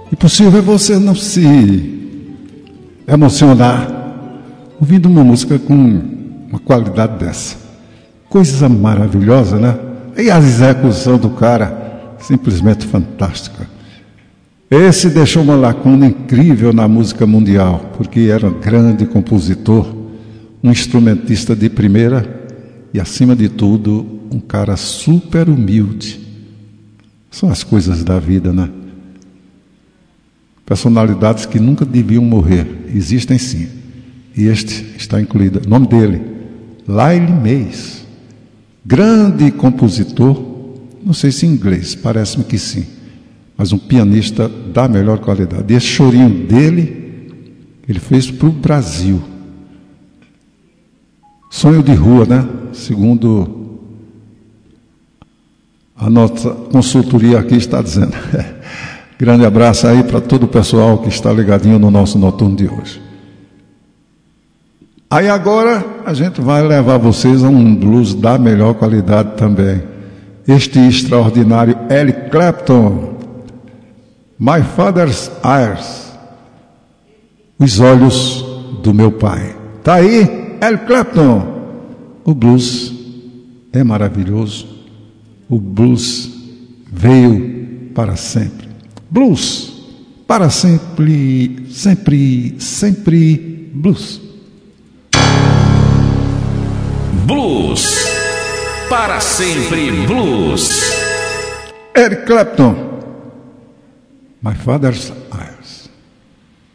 Impossível é você não se emocionar ouvindo uma música com uma qualidade dessa. Coisa maravilhosa, né? E a execução do cara, simplesmente fantástica. Esse deixou uma lacuna incrível na música mundial, porque era um grande compositor, um instrumentista de primeira e, acima de tudo, um cara super humilde. São as coisas da vida, né? Personalidades que nunca deviam morrer, existem sim. E este está incluído. O nome dele, Lyle Mays. Grande compositor, não sei se em inglês, parece-me que sim. Mas um pianista da melhor qualidade. E esse chorinho dele, ele fez para o Brasil. Sonho de rua, né? Segundo a nossa consultoria aqui está dizendo. Grande abraço aí para todo o pessoal que está ligadinho no nosso noturno de hoje. Aí agora a gente vai levar vocês a um blues da melhor qualidade também. Este extraordinário Eric Clapton, My Father's Eyes, os olhos do meu pai. Tá aí, Eric Clapton. O blues é maravilhoso. O blues veio para sempre. Blues para sempre, sempre, sempre blues. Blues para sempre blues. Eric Clapton, My Father's